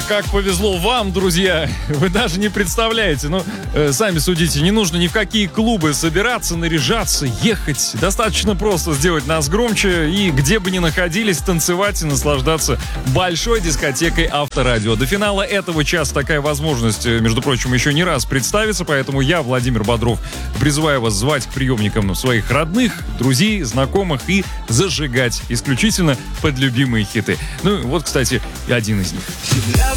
как повезло вам, друзья, вы даже не представляете. Ну, сами судите, не нужно ни в какие клубы собираться, наряжаться, ехать. Достаточно просто сделать нас громче и, где бы ни находились, танцевать и наслаждаться большой дискотекой Авторадио. До финала этого часа такая возможность, между прочим, еще не раз представится, поэтому я, Владимир Бодров, призываю вас звать к приемникам своих родных, друзей, знакомых и зажигать исключительно под любимые хиты. Ну, вот, кстати, и один из них.